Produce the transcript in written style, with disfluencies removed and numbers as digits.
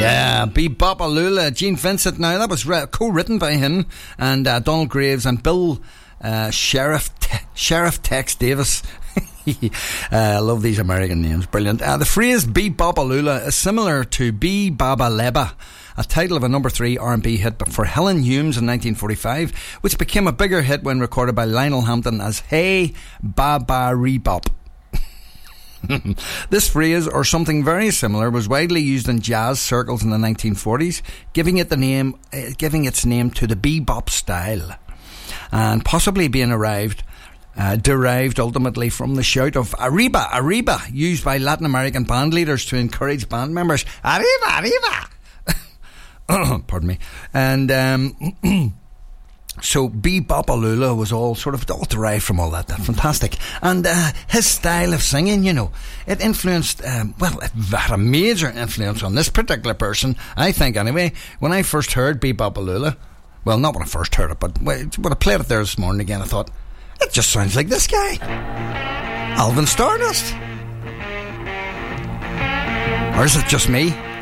Yeah, Be-Bop-A-Lula, Gene Vincent. Now, that was co-written by him and Donald Graves and Bill Sheriff Tex Davis. I love these American names, brilliant. The phrase Be-Bop-A-Lula is similar to Be-Baba-Leba, a title of a number 3 R&B hit for Helen Humes in 1945, which became a bigger hit when recorded by Lionel Hampton as Hey Baba Rebop. This phrase, or something very similar, was widely used in jazz circles in the 1940s, giving its name to the bebop style, and possibly being derived ultimately from the shout of "Arriba, Arriba," used by Latin American band leaders to encourage band members. Arriba, Arriba! Pardon me. And so Be-Bop-A-Lula was all derived from all that. Fantastic. And his style of singing, it influenced, it had a major influence on this particular person, I think anyway. When I first heard Be-Bop-A-Lula, well, not when I first heard it, but when I played it there this morning again, I thought, it just sounds like this guy, Alvin Stardust. Or is it just me?